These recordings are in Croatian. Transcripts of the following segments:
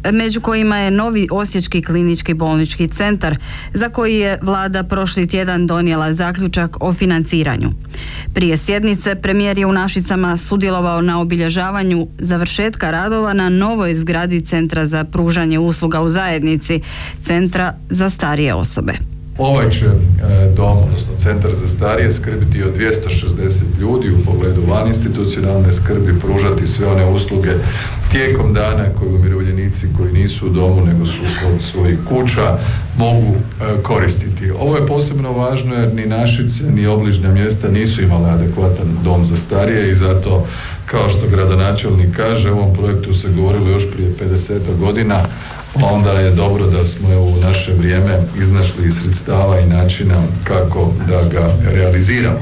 među kojima je novi Osječki klinički bolnički centar, za koji je vlada prošli tjedan donijela zaključak o financiranju. Prije sjednice premijer je u Našicama sudjelovao na obilježavanju završetka radova na novoj zgradi Centra za pružanje usluga u zajednici, Centra za starije osobe. Ovaj će dom, odnosno Centar za starije, skrbiti o 260 ljudi u pogledu vaninstitucionalne skrbi, pružati sve one usluge tijekom dana koje umirovljenici koji nisu u domu nego su kod svojih kuća mogu koristiti. Ovo je posebno važno jer ni Našice ni obližnja mjesta nisu imale adekvatan dom za starije i zato, kao što gradonačelnik kaže, o ovom projektu se govorilo još prije 50 godina, onda je dobro da smo u naše vrijeme iznašli sredstava i načina kako da ga realiziramo.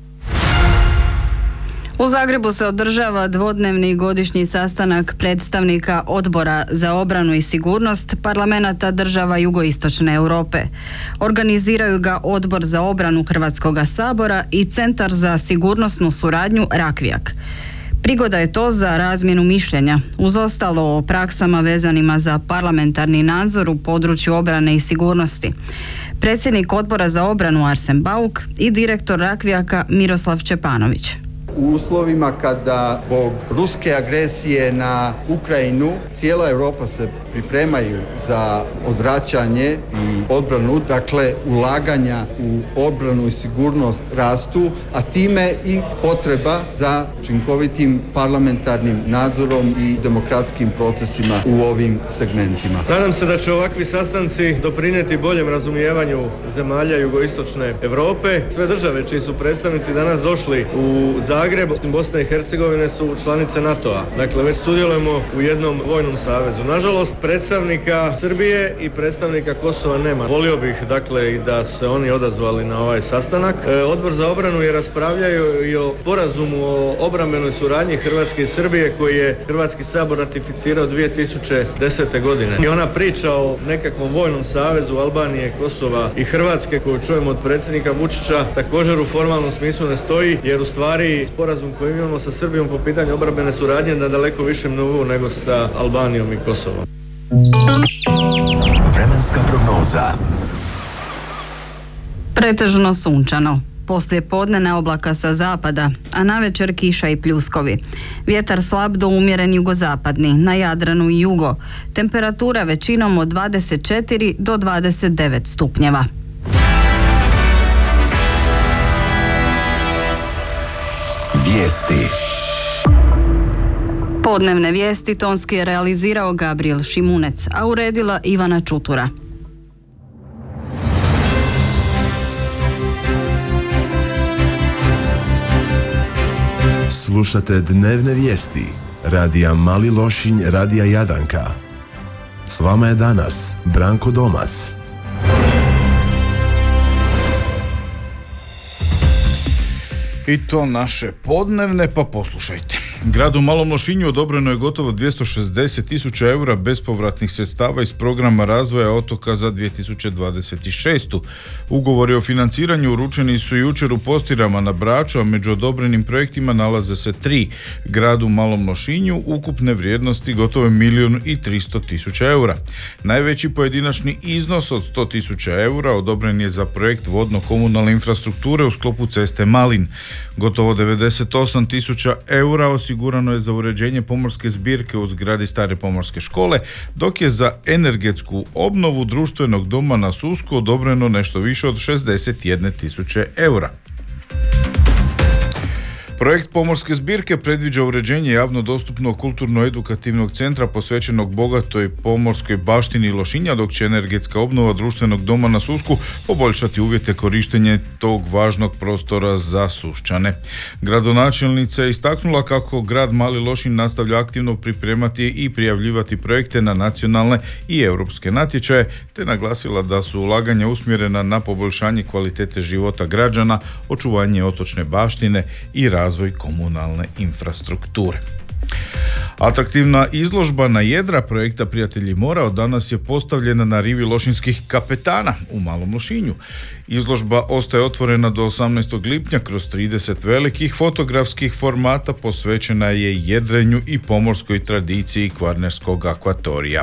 U Zagrebu se održava dvodnevni godišnji sastanak predstavnika Odbora za obranu i sigurnost parlamenata država jugoistočne Europe. Organiziraju ga Odbor za obranu Hrvatskoga sabora i Centar za sigurnosnu suradnju Rakvijak. Prigoda je to za razmjenu mišljenja, uz ostalo o praksama vezanima za parlamentarni nadzor u području obrane i sigurnosti. Predsjednik Odbora za obranu Arsen Bauk i direktor Rakvijaka Miroslav Čepanović. U uslovima kada zbog ruske agresije na Ukrajinu cijela Europa se pripremaju za odvraćanje i odbranu, dakle ulaganja u obranu i sigurnost rastu, a time i potreba za učinkovitim parlamentarnim nadzorom i demokratskim procesima u ovim segmentima. Nadam se da će ovakvi sastanci doprinijeti boljem razumijevanju zemalja jugoistočne Europe. Sve države čiji su predstavnici danas došli u Zagreb, Bosna i Hercegovine, su članice NATO-a. Dakle, već sudjelujemo u jednom vojnom savezu. Nažalost, predstavnika Srbije i predstavnika Kosova nema. Volio bih, dakle, i da se oni odazvali na ovaj sastanak. Odbor za obranu je raspravljao i o sporazumu o obrambenoj suradnji Hrvatske i Srbije koji je Hrvatski sabor ratificirao 2010. godine. I ona priča o nekakvom vojnom savezu Albanije, Kosova i Hrvatske koju čujemo od predsjednika Vučića također u formalnom smislu ne stoji, jer u stvari sporazum koji imamo sa Srbijom po pitanju obrambene suradnje na daleko višem nivou nego sa Albanijom i Kosovom. Vremenska prognoza. Pretežno sunčano. Poslije podnevna oblaka sa zapada, a navečer kiša i pljuskovi. Vjetar slab do umjeren jugozapadni, na Jadranu i jugo. Temperatura većinom od 24 do 29 stupnjeva. Vijesti. Podnevne vijesti tonski je realizirao Gabriel Šimunec, a uredila Ivana Čutura. Slušate dnevne vijesti radija Mali Lošinj, radija Jadanka. S vama je danas Branko Domac. I to naše podnevne, pa poslušajte. Gradu Malom Lošinju odobreno je gotovo 260.000 eura bespovratnih sredstava iz programa razvoja otoka za 2026. Ugovori o financiranju uručeni su jučer u Postirama na Braču, a među odobrenim projektima nalaze se 3. Gradu Malom Lošinju ukupne vrijednosti gotovo 1.300.000 eura. Najveći pojedinačni iznos od 100.000 eura odobren je za projekt vodno-komunalne infrastrukture u sklopu ceste Malin. Gotovo 98.000 eura osigurano je za uređenje pomorske zbirke u zgradi stare pomorske škole, dok je za energetsku obnovu društvenog doma na Susku odobreno nešto više od 61.000 eura. Projekt pomorske zbirke predviđa uređenje javno dostupnog kulturno-edukativnog centra posvećenog bogatoj pomorskoj baštini Lošinja, dok će energetska obnova društvenog doma na Susku poboljšati uvjete korištenja tog važnog prostora za Suščane. Gradonačelnica je istaknula kako grad Mali Lošinj nastavlja aktivno pripremati i prijavljivati projekte na nacionalne i europske natječaje, te naglasila da su ulaganja usmjerena na poboljšanje kvalitete života građana, očuvanje otočne baštine i razvoj komunalne infrastrukture. Atraktivna izložba na jedra projekta Prijatelji mora od danas je postavljena na rivi lošinskih kapetana u Malom Lošinju. Izložba ostaje otvorena do 18. lipnja kroz 30 velikih fotografskih formata, posvećena je jedrenju i pomorskoj tradiciji kvarnerskog akvatorija.